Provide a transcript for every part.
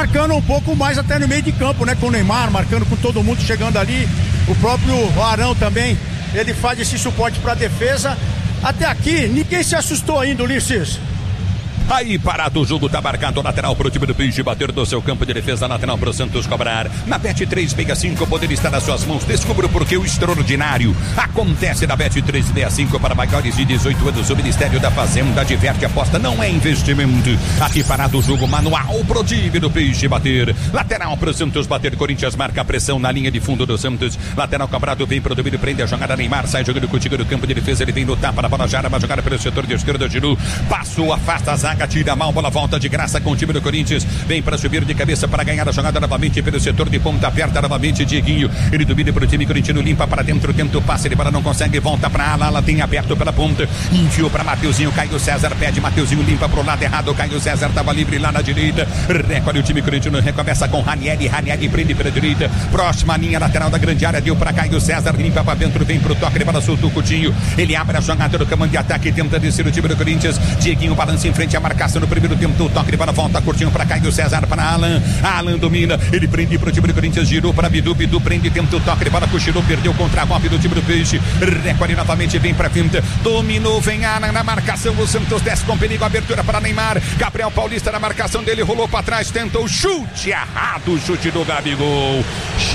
marcando um pouco mais até no meio de campo, né? Com o Neymar, marcando com todo mundo chegando ali. O próprio Arão também, ele faz esse suporte para a defesa. Até aqui, ninguém se assustou ainda, Ulisses. Aí parado o jogo, tá marcado, lateral pro time do Peixe, bater do seu campo de defesa, lateral pro Santos cobrar. Na Bet365 poder estar nas suas mãos, descubra porque o extraordinário acontece na Bet365 para maiores de 18 anos. O Ministério da Fazenda diverte, aposta, não é investimento. Aqui parado o jogo, manual pro time do Peixe bater. Lateral pro Santos bater, Corinthians marca a pressão na linha de fundo do Santos. Lateral cobrado, vem pro domínio, prende a jogada, Neymar sai jogando contigo no campo de defesa, ele vem no tapa na bola, já vai jogar pelo setor de esquerda, Giru, passou, afasta a zaga, tira mal, bola volta de graça com o time do Corinthians, vem para subir de cabeça para ganhar a jogada novamente pelo setor de ponta, aperta novamente Dieguinho, ele domina para o time corintiano, limpa para dentro, tenta o passe, ele para não consegue, volta para ala, tem aberto pela ponta, enfiou para Mateuzinho, Caio César pede, Mateuzinho limpa para o lado errado, Caio César estava livre lá na direita, recolhe o time corintiano, recomeça com Ranieri prende pela direita, próxima linha lateral da grande área, deu para Caio César, limpa para dentro, vem para o toque, ele para soltar o Coutinho, ele abre a jogada do comando de ataque, tenta descer o time do Corinthians, Dieguinho balança em frente à marcação no primeiro tempo, o toque de bola volta, curtinho para Caio César, para Alan domina, ele prende para o time do Corinthians, girou para Bidu prende, tenta o toque de bola, cochilou, perdeu o contra-golpe do time do Peixe, recolhe novamente, vem para frente, dominou, vem Alan na marcação, o Santos desce com perigo, abertura para Neymar, Gabriel Paulista na marcação dele, rolou para trás, tentou o chute errado, o chute do Gabigol,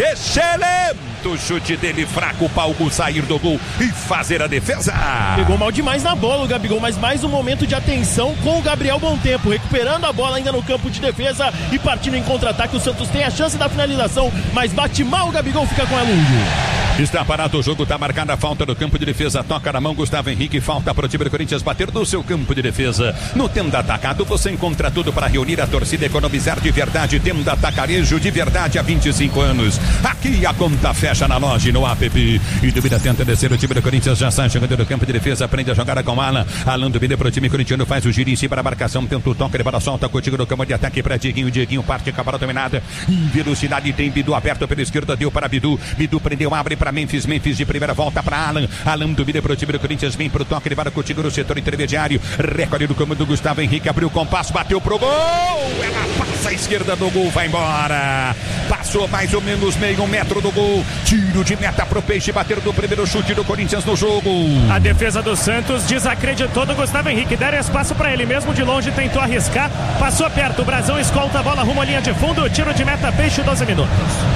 o chute dele fraco, o Paulo sair do gol e fazer a defesa. Pegou mal demais na bola o Gabigol, mas mais um momento de atenção com o Gabriel Bom Tempo, recuperando a bola ainda no campo de defesa e partindo em contra-ataque. O Santos tem a chance da finalização, mas bate mal, o Gabigol fica com a Lungo. Está parado o jogo, está marcada a falta do campo de defesa, toca na mão Gustavo Henrique, falta para o time do Corinthians bater do seu campo de defesa. No Tenda Atacado você encontra tudo para reunir a torcida, economizar de verdade. Tenda Atacarejo de verdade há 25 anos. Aqui a conta fecha na loja e no app. E duvida tenta descer, o time do Corinthians já sai chegando no campo de defesa, aprende a jogada com Alan domina para o time corintiano, faz o giro em cima da marcação, tenta o toque, ele bola solta contigo no campo de ataque para Dieguinho parte, acabou dominada, em velocidade tem Bidu aberto pela esquerda, deu para Bidu prendeu, abre para Memphis de primeira volta para Alan domina para o time do Corinthians, vem para o toque, ele vai contigo no setor intermediário, recolhe do comando do Gustavo Henrique, abriu o compasso, bateu pro gol, ela passa a esquerda do gol, vai embora, passou mais ou menos meio metro do gol, tiro de meta pro Peixe, bater do primeiro chute do Corinthians no jogo. A defesa do Santos desacreditou do Gustavo Henrique, deram espaço para ele, mesmo de longe tentou arriscar, passou perto, o Brasão escolta a bola rumo à linha de fundo, tiro de meta, Peixe, 12 minutos.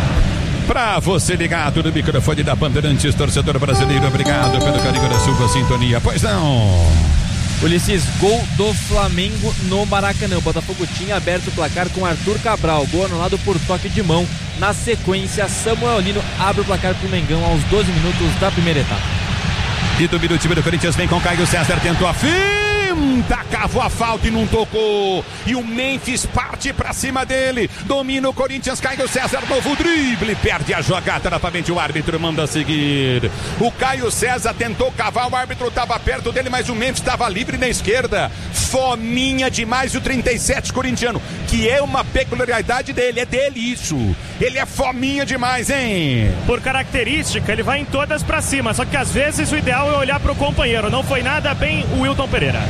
Pra você ligado no microfone da Bandeirantes, torcedor brasileiro, obrigado pelo carinho da sua sintonia. Pois não. Ulisses, gol do Flamengo no Maracanã. O Botafogo tinha aberto o placar com Arthur Cabral, gol anulado por toque de mão. Na sequência, Samuel Lino abre o placar pro Mengão aos 12 minutos da primeira etapa. E domina o time do Corinthians, vem com Caio César, tentou a finta, cavou a falta e não tocou. E o Memphis parte pra cima dele, domina o Corinthians, Caio César, novo drible, perde a jogada, novamente o árbitro manda seguir. O Caio César tentou cavar, o árbitro estava perto dele, mas o Memphis estava livre na esquerda. Fominha demais o 37 corintiano, que é uma peculiaridade dele, é dele isso. Ele é fominha demais, hein? Por característica, ele vai em todas pra cima, só que às vezes o ideal é olhar pro companheiro. Não foi nada bem o Wilton Pereira.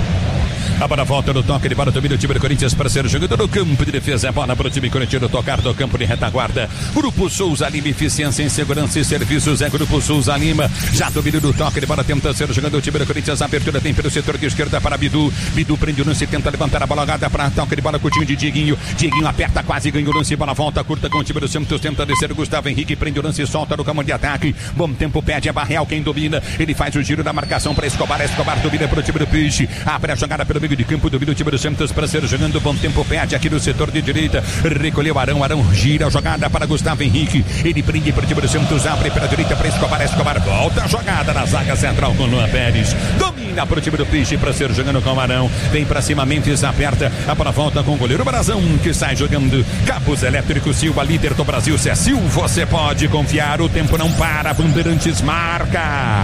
A bola volta no toque de bola, domina o time do Corinthians para ser jogado no campo de defesa. A bola para o time corintiano tocar do campo de retaguarda. Grupo Souza Lima, eficiência em segurança e serviços. É Grupo Souza Lima. Já domina do toque de bola, tenta ser jogando o time do Corinthians. A abertura tem pelo setor de esquerda para Bidu. Bidu prende o lance, tenta levantar a bola agada para toque de bola com o time de Dieguinho. Dieguinho aperta, quase ganha o lance. Bola volta curta com o time do Santos. Tenta descer o Gustavo Henrique, prende o lance, solta no campo de ataque. Bom tempo, pede a Barreal, quem domina. Ele faz o giro da marcação para Escobar. Escobar domina para o time do Peixe. Abre a jogada pelo meio de campo, domina o time do Santos para ser jogando. Bom tempo, perde aqui no setor de direita. Recolheu Arão gira a jogada para Gustavo Henrique. Ele prende para o time do Santos, abre pela direita para Escobar. Escobar volta a jogada na zaga central com Luan Pérez. Domina para o time do Peixe para ser jogando com o Arão. Vem para cima, Memphis aperta. A bola volta com o goleiro Brasão, que sai jogando. Cabos Elétricos Silva, líder do Brasil. Se é Sil, você pode confiar. O tempo não para. Bandeirantes marca.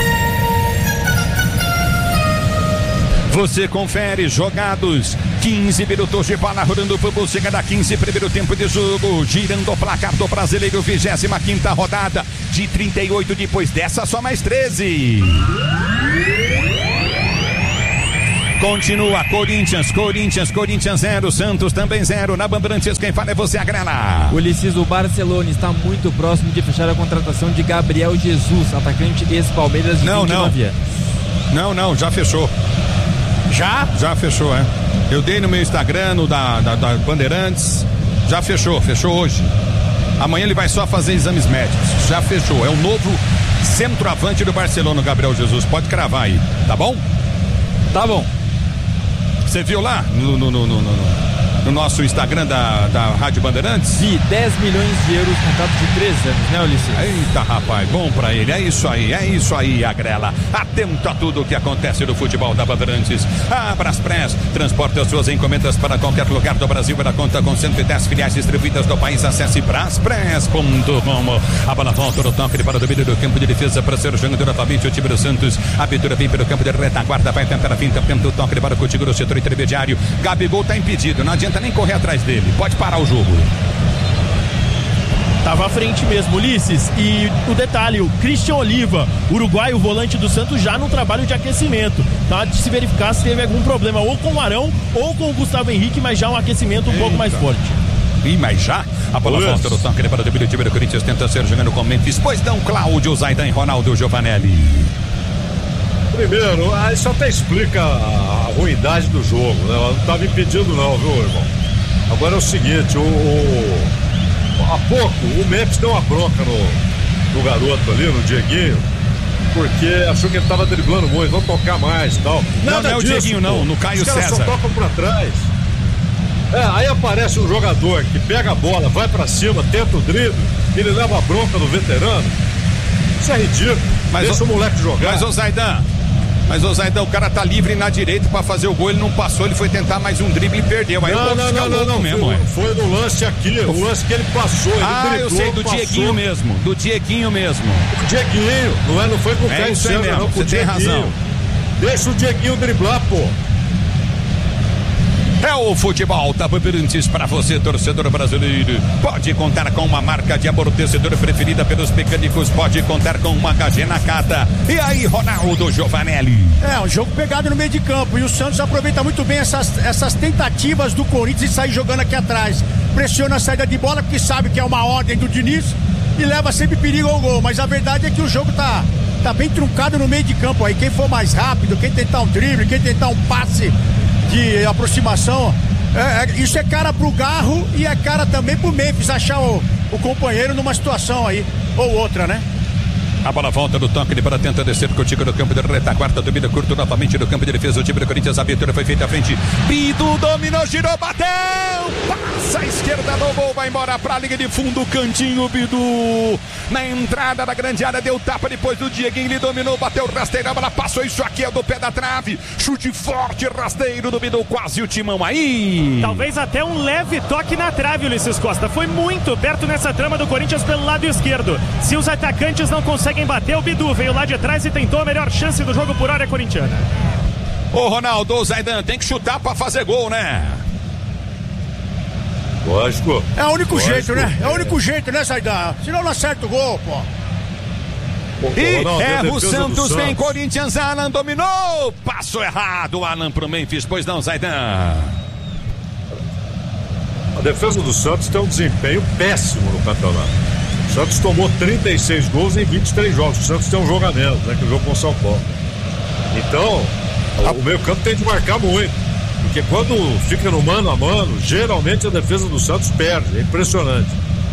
Você confere jogados, 15 minutos de bola rolando, o futebol chega da 15, primeiro tempo de jogo, girando o placar do Brasileiro, 25ª rodada, de 38, depois dessa só mais 13. Continua Corinthians 0, Santos também 0. Na Bandeirantes, quem fala é você, Agrela. Ulisses, o Barcelona está muito próximo de fechar a contratação de Gabriel Jesus, atacante ex-Palmeiras de 29 anos. Não, já fechou. Já fechou, é. Eu dei no meu Instagram, no da Bandeirantes. Já fechou hoje. Amanhã ele vai só fazer exames médicos. Já fechou. É o novo centroavante do Barcelona, Gabriel Jesus. Pode cravar aí, tá bom? Tá bom. Você viu lá no nosso Instagram da Rádio Bandeirantes? Vi 10 milhões de euros contrato de 3 anos, né, Ulisses? Eita, rapaz, bom pra ele, é isso aí, Agrela. Atento a tudo o que acontece no futebol da Bandeirantes. A Braspress transporta as suas encomendas para qualquer lugar do Brasil. Ela conta com 110 filiais distribuídas no país. Acesse braspress.com. A bola volta no toque para o domínio do campo de defesa para ser jogando novamente o time do Santos. A abertura vem pelo campo de retaguarda, vai tentar a finta, tenta o toque para o contigo no setor intermediário. Gabigol tá impedido, não adianta nem correr atrás dele, pode parar o jogo. Tava à frente mesmo, Ulisses. E o detalhe, o Christian Oliva, uruguaio, volante do Santos, já no trabalho de aquecimento. Tá de se verificar se teve algum problema ou com o Arão ou com o Gustavo Henrique, mas já um aquecimento um pouco mais forte. Ih, mas já? A bola volta no toque para o time do Corinthians, tenta ser jogando com Memphis. Pois não, Cláudio, Zaidan e Ronaldo Giovanelli. Primeiro, isso até explica a ruindade do jogo, né? Não estava impedido não, viu, irmão? Agora é o seguinte, há pouco o Memphis deu uma bronca no garoto ali, no Dieguinho, porque achou que ele estava driblando muito, vão tocar mais e tal. Não é o Dieguinho não, no Caio César. Os caras só tocam pra trás. Aí aparece um jogador que pega a bola, vai pra cima, tenta o drible, ele leva a bronca do veterano. Isso é ridículo. Deixa o moleque jogar. Mas o Zaidan, o cara tá livre na direita pra fazer o gol, ele não passou, ele foi tentar mais um drible e perdeu. Aí não mesmo, foi no lance aqui, o lance que ele passou, ele driblou, eu sei, do Dieguinho mesmo. O Dieguinho, não foi com o Caio César, não, você tem razão. Deixa o Dieguinho driblar, pô. É o futebol da Bandeirantes para você, torcedor brasileiro. Pode contar com uma marca de amortecedor preferida pelos mecânicos. Pode contar com uma KG Nakata. E aí, Ronaldo Giovanelli? Um jogo pegado no meio de campo. E o Santos aproveita muito bem essas tentativas do Corinthians de sair jogando aqui atrás. Pressiona a saída de bola, porque sabe que é uma ordem do Diniz. E leva sempre perigo ao gol. Mas a verdade é que o jogo tá bem truncado no meio de campo aí. Quem for mais rápido, quem tentar um drible, quem tentar um passe de aproximação, isso é cara pro Garro e é cara também pro Memphis achar o companheiro numa situação aí ou outra, né? A bola volta do toque de bola, tenta descer contigo no campo de retaguarda, domina curto novamente no campo de defesa, o time do Corinthians, a abertura foi feita à frente, Bidu dominou, girou, bateu, passa a esquerda no gol, vai embora pra linha de fundo, cantinho, Bidu, na entrada da grande área, deu tapa depois do Dieguinho, ele dominou, bateu rasteiro, a bola passou, isso aqui é do pé da trave, chute forte, rasteiro do Bidu, quase o timão aí. Talvez até um leve toque na trave, Ulisses Costa, foi muito perto nessa trama do Corinthians pelo lado esquerdo, se os atacantes não conseguem bater, o Bidu veio lá de trás e tentou a melhor chance do jogo por área corintiana. Ô Ronaldo, o Zaidan tem que chutar pra fazer gol, né? Lógico. É o único jeito, né? É o único jeito, né, Zaidan? Senão não acerta o gol, pô. E o Santos vem, Corinthians, Alan dominou, passo errado, Alan pro Memphis, pois não, Zaidan? A defesa do Santos tem um desempenho péssimo no campeonato. O Santos tomou 36 gols em 23 jogos. O Santos tem um jogo a menos, né? Que o jogo com o São Paulo. Então, o meio campo tem de marcar muito. Porque quando fica no mano a mano, geralmente a defesa do Santos perde. É impressionante.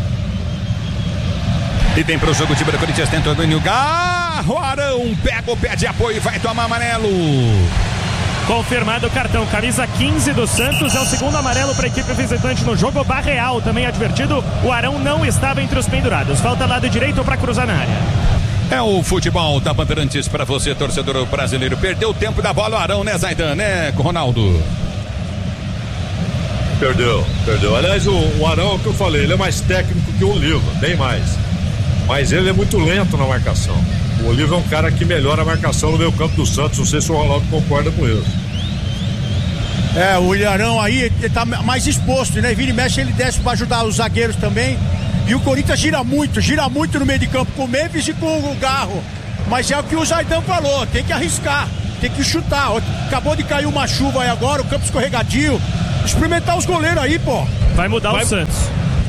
E tem pro jogo o time do Corinthians, tenta o domínio. Garro, Arão, pega o pé de apoio e vai tomar amarelo. Confirmado o cartão, camisa 15 do Santos, é o segundo amarelo para a equipe visitante no jogo. Barreal também advertido, o Arão não estava entre os pendurados, falta lado direito para cruzar na área. É o futebol da Bandeirantes para você, torcedor brasileiro. Perdeu o tempo da bola o Arão, né, Zaidan, né, Ronaldo? Perdeu. Aliás, o Arão, é o que eu falei, ele é mais técnico que o Oliva, bem mais. Mas ele é muito lento na marcação. O Oliva é um cara que melhora a marcação no meio campo do Santos. Não sei se o Ronaldo concorda com isso. O Ilharão aí, ele tá mais exposto, né? Vira e mexe, ele desce pra ajudar os zagueiros também. E o Corinthians gira muito no meio de campo com o Memphis e com o Garro. Mas é o que o Zaidan falou, tem que arriscar. tem que chutar. Acabou de cair uma chuva aí agora, o campo escorregadio. Experimentar os goleiros aí, pô. Vai mudar o Santos.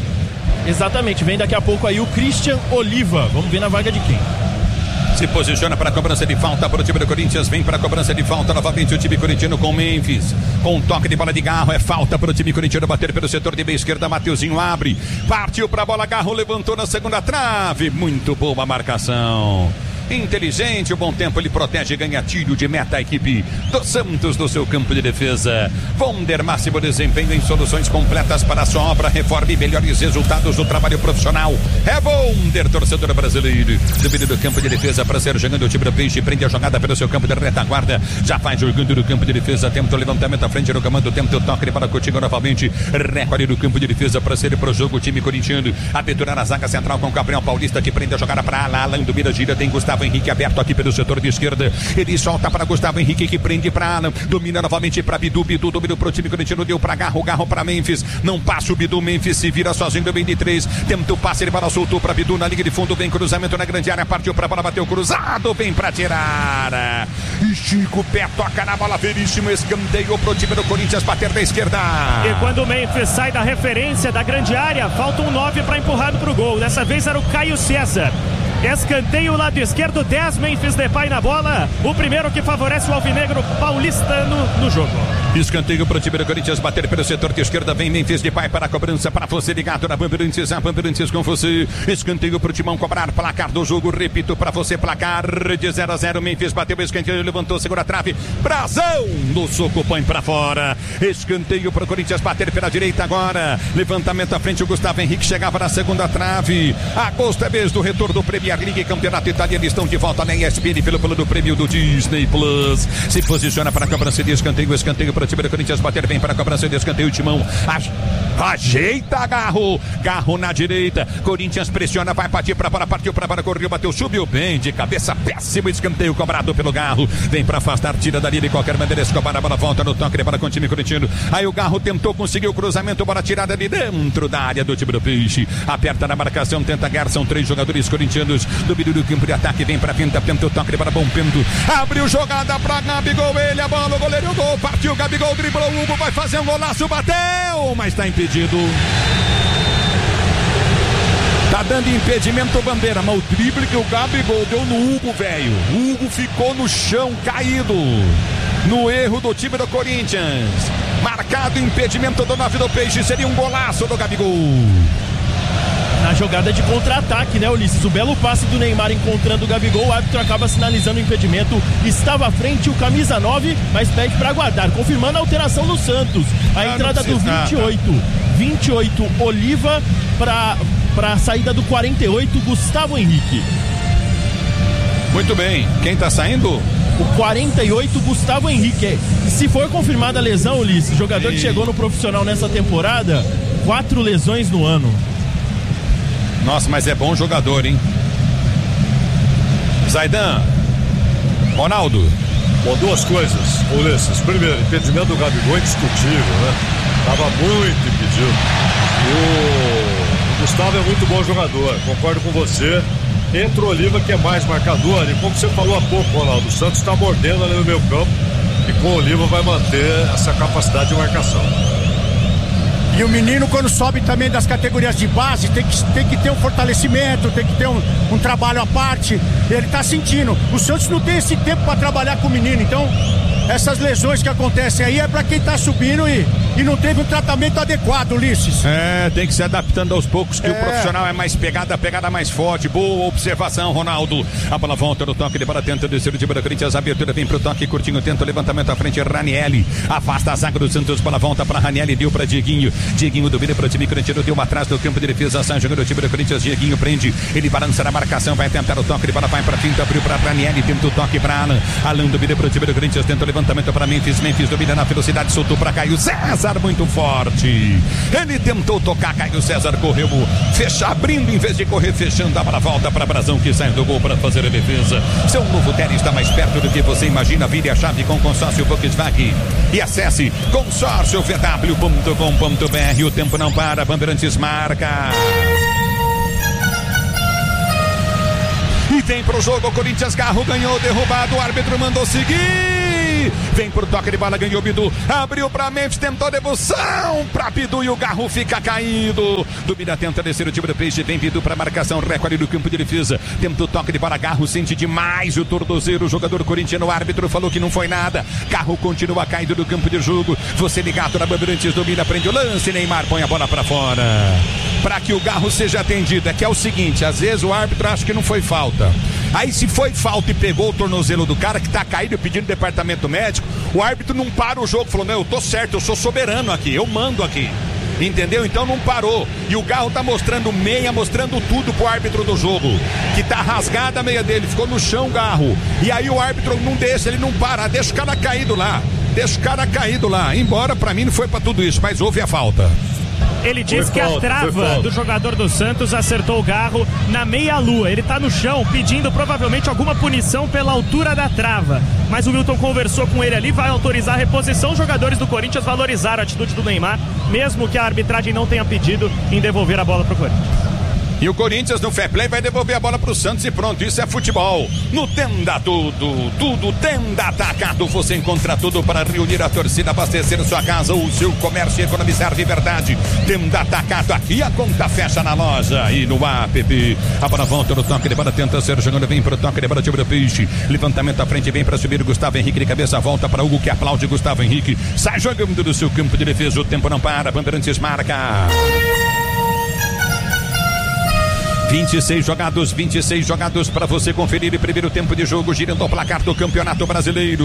Exatamente, vem daqui a pouco aí o Christian Oliva. Vamos ver na vaga de quem. Se posiciona para a cobrança de falta para o time do Corinthians. Vem para a cobrança de falta novamente o time corintiano com Memphis. Com um toque de bola de Garro. É falta para o time corintiano bater pelo setor de meia esquerda. Mateuzinho abre. Partiu para a bola. Garro levantou na segunda trave. Muito boa a marcação. Inteligente, o bom tempo, ele protege e ganha tiro de meta a equipe do Santos no seu campo de defesa. Vonder, máximo desempenho em soluções completas para a sua obra, reforma e melhores resultados do trabalho profissional. É Vonder, torcedor brasileiro. Domínio do campo de defesa para ser jogando o time do Peixe, prende a jogada pelo seu campo de retaguarda, já faz jogando no campo de defesa, tenta o levantamento à frente no comando, tenta o toque de bola contigo novamente, recorde no campo de defesa para ser pro jogo o time corintiano. Abertura na zaga central com o Gabriel Paulista que prende a jogada para Alan do Mira, gira, tem Gustavo Henrique aberto aqui pelo setor de esquerda. Ele solta para Gustavo Henrique que prende para Alan. Domina novamente para Bidu. Bidu dominou pro time corintiano. Deu para Garro. Garro para Memphis. Não passa o Bidu. Memphis se vira sozinho do meio de 3. Tenta o passe. Ele para soltou para Bidu na linha de fundo. Vem cruzamento na grande área. Partiu para a bola. Bateu cruzado. Vem para tirar. Estica o pé. Toca na bola. Veríssimo. Escanteio pro time do Corinthians bater da esquerda. E quando o Memphis sai da referência da grande área, falta um 9 para empurrar pro gol. Dessa vez era o Caio César. Escanteio lado esquerdo, 10 Memphis Depay na bola. O primeiro que favorece o alvinegro paulistano no jogo. Escanteio para o time do Corinthians bater pelo setor de esquerda. Vem Memphis Depay para a cobrança. Para você ligado na Bandeirantes. A Bandeirantes com você. Escanteio para o Timão cobrar. Placar do jogo. Repito para você. Placar de 0-0. Memphis bateu o escanteio. Levantou, segura a trave. Brasão no soco. Põe para fora. Escanteio para o Corinthians bater pela direita agora. Levantamento à frente. O Gustavo Henrique chegava na segunda trave. Agosto é mês do retorno do Premier League. Campeonato italiano. Estão de volta na ESPN pelo plano do prêmio do Disney Plus. Se posiciona para a cobrança de escanteio. Escanteio para o time do Corinthians bater bem para a cobrança de escanteio. Timão ajeita Garro. Garro na direita. Corinthians pressiona, vai partir para bola, partiu para bola, correu, bateu, subiu bem de cabeça, péssimo escanteio cobrado pelo Garro. Vem para afastar, tira dali de qualquer maneira. Escobar a bola, volta no toque de bola com o time corintiano. Aí o Garro tentou, conseguiu o cruzamento, bola tirada de dentro da área do time do Peixe. Aperta na marcação, tenta Gar, são 3 jogadores corintianos. Domínio do campo de ataque, vem para pinta, tenta o toque de bola, bom pento. Abriu jogada para Gabigol, ele a bola, o goleiro, o gol, partiu Gabigol, driblou o Hugo, vai fazer um golaço, bateu, mas está impedido. Tá dando impedimento Bandeira, mas o drible que o Gabigol deu no Hugo, velho. O Hugo ficou no chão, caído. No erro do time do Corinthians. Marcado impedimento do 9 do Peixe, seria um golaço do Gabigol. Na jogada de contra-ataque, né, Ulisses? O belo passe do Neymar encontrando o Gabigol, o árbitro acaba sinalizando o impedimento. Estava à frente o camisa 9, mas pede para aguardar, confirmando a alteração no Santos. A entrada do 28 Oliva para a saída do 48 Gustavo Henrique. Muito bem, quem tá saindo? O 48 Gustavo Henrique. Se for confirmada a lesão, Ulisses, jogador que chegou no profissional nessa temporada, 4 lesões no ano. Nossa, mas é bom jogador, hein? Zaidan, Ronaldo. Bom, 2 coisas, Ulisses. Primeiro, impedimento do Gabigol é indiscutível, né? Tava muito impedido. E o Gustavo é muito bom jogador, concordo com você. Entra o Oliva, que é mais marcador, e como você falou há pouco, Ronaldo, o Santos está mordendo ali no meio campo, e com o Oliva vai manter essa capacidade de marcação. E o menino, quando sobe também das categorias de base, tem que ter um fortalecimento, tem que ter um trabalho à parte. Ele tá sentindo. O Santos não tem esse tempo para trabalhar com o menino, então essas lesões que acontecem aí é para quem tá subindo e não teve um tratamento adequado, Ulisses. É, tem que se adaptando aos poucos, que o profissional é mais pegada mais forte. Boa observação, Ronaldo. A bola volta no toque de bola, tenta descer o time do Corinthians, a abertura vem pro toque, curtinho, tenta o levantamento à frente, Ranieri. Afasta a zaga do Santos, bola volta pra Ranieri, deu pra Dieguinho. Dieguinho domina pro time corintiano, deu atrás do campo de defesa, sai jogando o time do Corinthians, Dieguinho prende, ele balança na marcação, vai tentar o toque de bola, vai pra finta, abriu pra Ranieri, tenta o toque pra Alan. Alan domina pro time do Corinthians, tenta o levantamento pra Memphis, Memphis domina na velocidade, soltou pra Caio César, muito forte. Ele tentou tocar, Caio César correu, fecha, abrindo em vez de correr, fechando, a bola volta para Brasão, que sai do gol para fazer a defesa. Seu novo tênis está mais perto do que você imagina. Vire a chave com consórcio Volkswagen e acesse consórciovw.com.br. O tempo não para, Bandeirantes marca. E vem pro jogo, Corinthians, Garro ganhou, derrubado, o árbitro mandou seguir. Henrique, vem pro toque de bola, ganhou Bidu, abriu pra Memphis, tentou devolução pra Bidu e o Garro fica caído. Dubida tenta descer o time do Peixe, vem Bidu pra marcação, recorde do campo de defesa, tenta o toque de bola, Garro sente demais o tornozelo, o jogador corintiano, o árbitro falou que não foi nada. Garro continua caído do campo de jogo, você ligado na Bandeirantes, domina, prende o lance, Neymar põe a bola pra fora. Para que o Garro seja atendido, é que é o seguinte, às vezes o árbitro acha que não foi falta. Aí se foi falta e pegou o tornozelo do cara que tá caído pedindo departamento médico, o árbitro não para o jogo, falou, não, eu tô certo, eu sou soberano aqui, eu mando aqui. Entendeu? Então não parou. E o Garro tá mostrando meia, mostrando tudo pro árbitro do jogo. Que tá rasgada a meia dele, ficou no chão, Garro. E aí o árbitro não deixa, ele não para, deixa o cara caído lá. Deixa o cara caído lá. Embora pra mim não foi pra tudo isso, mas houve a falta. Ele diz que a trava do jogador do Santos acertou o Garro na meia-lua. Ele tá no chão pedindo provavelmente alguma punição pela altura da trava. Mas o Wilton conversou com ele ali, vai autorizar a reposição. Os jogadores do Corinthians valorizaram a atitude do Neymar, mesmo que a arbitragem não tenha pedido em devolver a bola pro Corinthians. E o Corinthians no fair play vai devolver a bola pro Santos e pronto, isso é futebol. No Tenda tudo Tenda Atacado, você encontra tudo para reunir a torcida, abastecer sua casa, o seu comércio e economizar de verdade. Tenda Atacado, aqui a conta fecha na loja e no app. A bola volta no toque de bola, tenta ser jogando, vem pro toque de bola, time do Peixe. Levantamento à frente, vem para subir o Gustavo Henrique de cabeça, volta para Hugo que aplaude Gustavo Henrique. Sai jogando do seu campo de defesa, o tempo não para, Bandeirantes marca. 26 jogados para você conferir o primeiro tempo de jogo, girando o placar do Campeonato Brasileiro.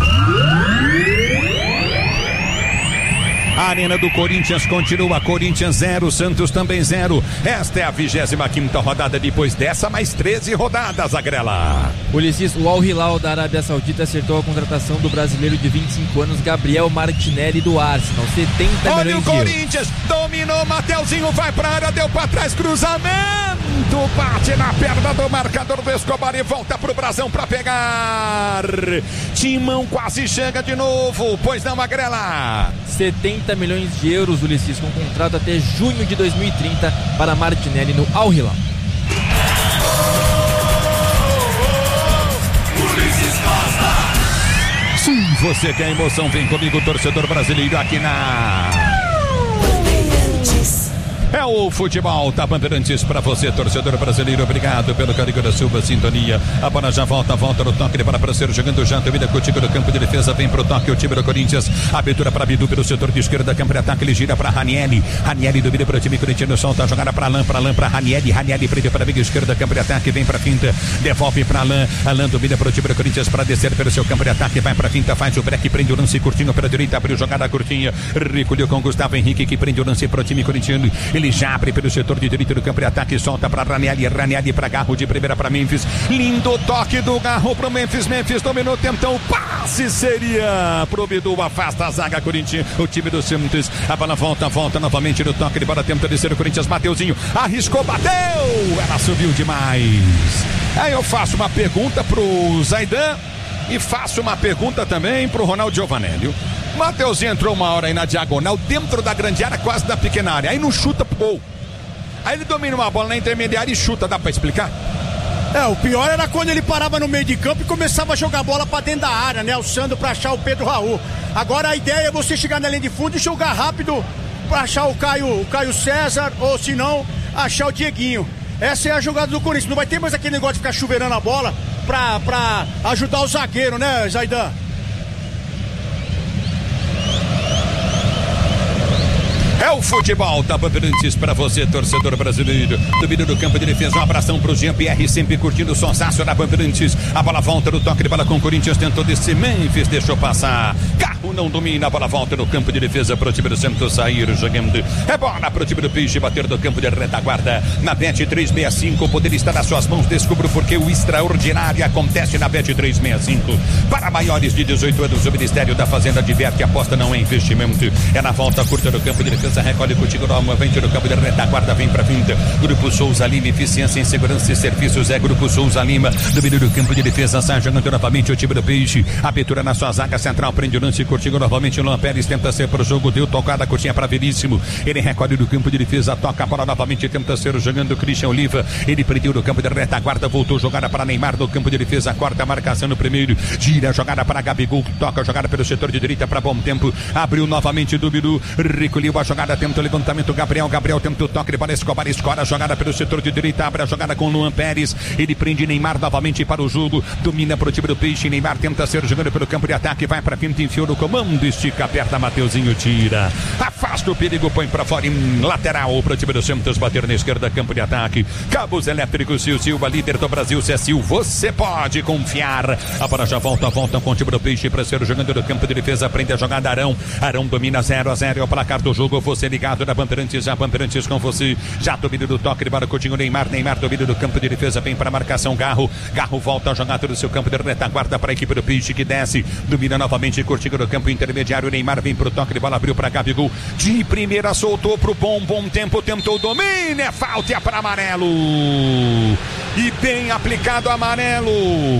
A Arena do Corinthians continua, Corinthians 0, Santos também 0. Esta é a 25ª rodada, depois dessa mais 13 rodadas, Agrela. Ulisses, o Al Hilal da Arábia Saudita acertou a contratação do brasileiro de 25 anos, Gabriel Martinelli do Arsenal, 70 milhões de euros. Olha o Corinthians, dominou, Mateuzinho vai pra área, deu pra trás, cruzamento, bate na perna do marcador do Escobar e volta pro Brasão pra pegar. Timão quase chega de novo, pois não, Agrela. 70 milhões de euros, Ulisses, com contrato até junho de 2030 para Martinelli no Al Hilal. Sim, você quer emoção, vem comigo, torcedor brasileiro, aqui na É o futebol da Bandeirantes para você, torcedor brasileiro. Obrigado pelo carinho da sua sintonia. A bola já volta no toque de bola para ser jogando já. Vida contigo no campo de defesa. Vem pro toque o time do Corinthians. Abertura para Bidu pelo setor de esquerda. Campo de ataque. Ele gira para Ranieri. Ranieri domina para o time corintiano. Solta a jogada para Alain. Para Ranieri. Ranieri prende para a meia esquerda. Campo de ataque. Vem para finta. Devolve para Alain. Alain domina para o time do Corinthians para descer pelo seu campo de ataque. Vai para finta. Faz o break. Prende o lance curtinho para a direita. Abriu jogada curtinha. Recolheu com Gustavo Henrique que prende o lance para o time corintiano. Ele já abre pelo setor de direito do campo de ataque, solta para Ranieri para Garro de primeira para Memphis, lindo toque do Garro para Memphis dominou, tentou o passe, seria pro Bidu, afasta a zaga Corinthians, o time do Santos, a bola volta novamente no toque de bola, tenta descer o Corinthians, Mateuzinho, arriscou, bateu, ela subiu demais. Aí eu faço uma pergunta pro Zaidan e faço uma pergunta também pro Ronaldo Giovanelli. Mateuzinho entrou uma hora aí na diagonal, dentro da grande área, quase da pequena área, aí não chuta pro gol. Aí ele domina uma bola na intermediária e chuta, dá pra explicar? O pior era quando ele parava no meio de campo e começava a jogar bola pra dentro da área, né? Alçando pra achar o Pedro Raul. Agora a ideia é você chegar na linha de fundo e jogar rápido pra achar o Caio César, ou se não, achar o Dieguinho. Essa é a jogada do Corinthians. Não vai ter mais aquele negócio de ficar chuveirando a bola pra ajudar o zagueiro, né, Zaidan? É o futebol da Bandeirantes para você, torcedor brasileiro. Domínio do campo de defesa, um abração pro Jean-Pierre, sempre curtindo o sonsaço da Bandeirantes. A bola volta no toque de bola com o Corinthians, tentou descer, Memphis deixou passar. Garro não domina, a bola volta no campo de defesa pro time do Santos sair jogando. É bola pro time do Peixe bater do campo de retaguarda. Na Bet 365, o poder está nas suas mãos. Descubra porque o extraordinário acontece na Bet 365. Para maiores de 18 anos, o Ministério da Fazenda adverte que a aposta não é investimento. É na volta curta do campo de defesa. defesa, recolhe contigo novamente no campo de retaguarda, vem pra finta. Grupo Souza Lima, eficiência em segurança e serviços, é Grupo Souza Lima, domínio do campo de defesa, sai jogando novamente o time do Peixe, abertura na sua zaga central, prende o lance, contigo novamente, Luan Pérez tenta ser pro jogo, deu tocada, curtinha pra Veríssimo, ele recolhe do campo de defesa, toca a bola novamente, tenta ser jogando Christian Oliva, ele prendeu no campo de retaguarda, voltou jogada para Neymar no campo de defesa, corta a marcação no primeiro, gira a jogada para Gabigol, toca a jogada pelo setor de direita para Bom Tempo, abriu novamente do Bidu, recolheu a jogada, tenta o levantamento, Gabriel tenta o toque, ele para Escobar, escora a jogada pelo setor de direita, abre a jogada com Luan Pérez, ele prende Neymar novamente para o jogo, domina pro time do Peixe, Neymar tenta ser jogando pelo campo de ataque, vai pra finta, enfiou no comando, estica, aperta, Mateuzinho tira, afasta o perigo, põe pra fora em lateral pro time do Santos, bater na esquerda, campo de ataque, cabos elétricos, Silva, líder do Brasil, Cecil, você pode confiar, a bola já volta com o time do Peixe para ser jogando no campo de defesa, prende a jogada Arão domina 0-0, é o placar do jogo, você ligado na Bandeirantes, a Bandeirantes com você, já domina do toque de Coutinho, Neymar domina do campo de defesa, vem para a marcação, Garro volta a jogar todo o seu campo de retaguarda para a equipe do Peixe que desce, domina novamente, Coutinho no campo intermediário, Neymar vem pro toque de bola, abriu para Gabigol, de primeira soltou pro bom tempo, tentou o domínio, é falta, é para amarelo, e bem aplicado amarelo.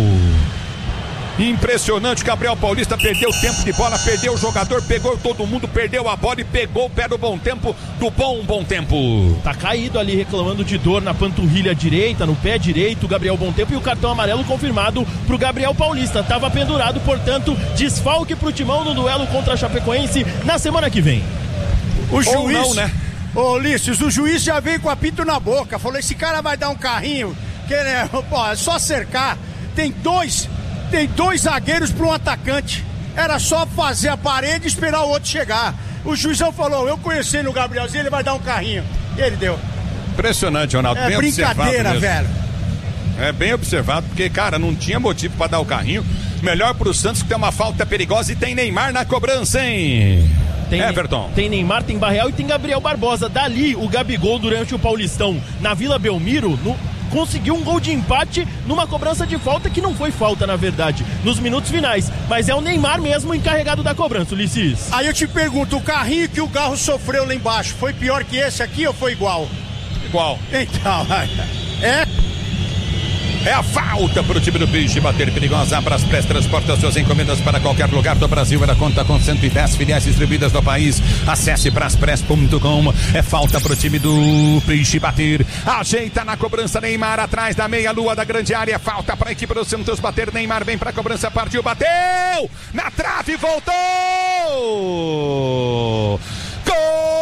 Impressionante, Gabriel Paulista perdeu tempo de bola, perdeu o jogador, pegou todo mundo, perdeu a bola e pegou o pé do Bom Tempo, do bom tempo. Tá caído ali, reclamando de dor na panturrilha direita, no pé direito, Gabriel Bom Tempo, e o cartão amarelo confirmado pro Gabriel Paulista. Tava pendurado, portanto, desfalque pro Timão no duelo contra a Chapecoense na semana que vem. O juiz, ou não, né? Ô Ulisses, o juiz já veio com o apito na boca, falou, esse cara vai dar um carrinho, que pô, é só cercar, tem dois zagueiros para um atacante. Era só fazer a parede e esperar o outro chegar. O juizão falou, eu conhecendo o Gabrielzinho, ele vai dar um carrinho. E ele deu. Impressionante, Ronaldo. É bem brincadeira, velho. É bem observado, porque, cara, não tinha motivo para dar o carrinho. Melhor pro Santos que tem uma falta perigosa e tem Neymar na cobrança, hein? Tem Everton. Tem Neymar, tem Barreal e tem Gabriel Barbosa. Dali, o Gabigol, durante o Paulistão, na Vila Belmiro, conseguiu um gol de empate numa cobrança de falta que não foi falta, na verdade, nos minutos finais, mas é o Neymar mesmo encarregado da cobrança, Ulisses. Aí eu te pergunto, o carrinho que o Garro sofreu lá embaixo foi pior que esse aqui ou foi igual? Igual. Então, É a falta para o time do Peixe bater perigosa. Braspress transporta suas encomendas para qualquer lugar do Brasil. Ela conta com 110 filiais distribuídas no país. Acesse braspress.com. É falta para o time do Peixe bater. Ajeita na cobrança Neymar atrás da meia-lua da grande área. Falta para a equipe do Santos bater. Neymar vem para a cobrança, partiu, bateu! Na trave, voltou!